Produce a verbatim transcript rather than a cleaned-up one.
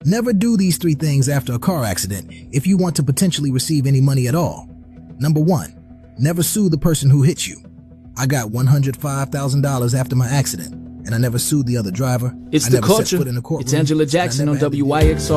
Never do these three things after a car accident if you want to potentially receive any money at all. Number one, never sue the person who hit you. I got one hundred five thousand dollars after my accident, and I never sued the other driver. It's I the never set culture. foot in a courtroom, It's Angela Jackson on W Y X R.